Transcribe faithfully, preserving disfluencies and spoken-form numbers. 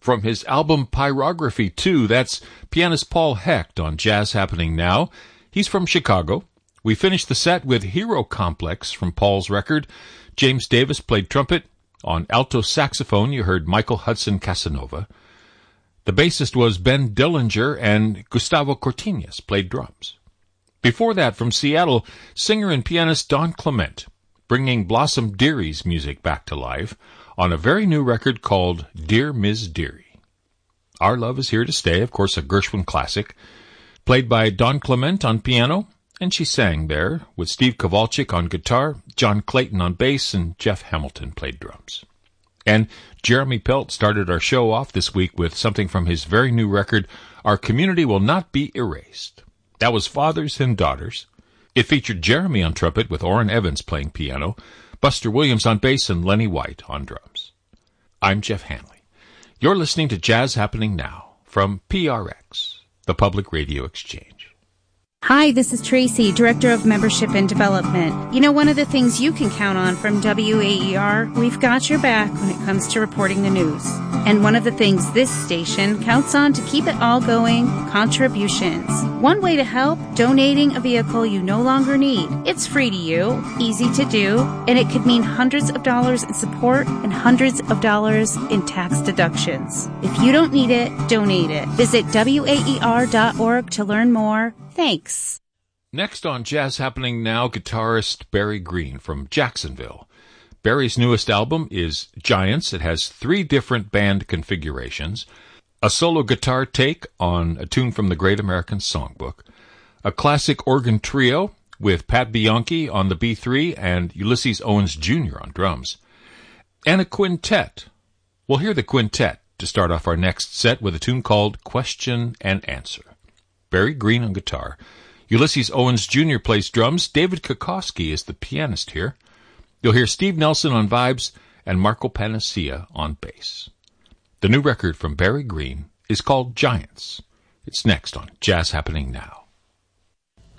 From his album Pyrography two, that's pianist Paul Hecht on Jazz Happening Now. He's from Chicago. We finished the set with Hero Complex from Paul's record. James Davis played trumpet. On alto saxophone, you heard Michael Hudson Casanova. The bassist was Ben Dillinger, and Gustavo Cortinez played drums. Before that, from Seattle, singer and pianist Don Clement, bringing Blossom Deary's music back to life on a very new record called Dear Miz Deary. Our Love Is Here to Stay, of course, a Gershwin classic, played by Don Clement on piano, and she sang there with Steve Kowalczyk on guitar, John Clayton on bass, and Jeff Hamilton played drums. And Jeremy Pelt started our show off this week with something from his very new record, Our Community Will Not Be Erased. That was Fathers and Daughters. It featured Jeremy on trumpet with Orrin Evans playing piano, Buster Williams on bass, and Lenny White on drums. I'm Jeff Hanley. You're listening to Jazz Happening Now from P R X, the Public Radio Exchange. Hi, this is Tracy, Director of Membership and Development. You know, one of the things you can count on from W A E R, we've got your back when it comes to reporting the news. And one of the things this station counts on to keep it all going, contributions. One way to help, donating a vehicle you no longer need. It's free to you, easy to do, and it could mean hundreds of dollars in support and hundreds of dollars in tax deductions. If you don't need it, donate it. Visit W A E R dot org to learn more. Thanks. Next on Jazz Happening Now, guitarist Barry Green from Jacksonville. Barry's newest album is Giants. It has three different band configurations, a solo guitar take on a tune from the Great American Songbook, a classic organ trio with Pat Bianchi on the B three and Ulysses Owens Junior on drums, and a quintet. We'll hear the quintet to start off our next set with a tune called Question and Answer. Barry Green on guitar. Ulysses Owens Junior plays drums. David Kokoski is the pianist here. You'll hear Steve Nelson on vibes and Marco Panacea on bass. The new record from Barry Green is called Giants. It's next on Jazz Happening Now.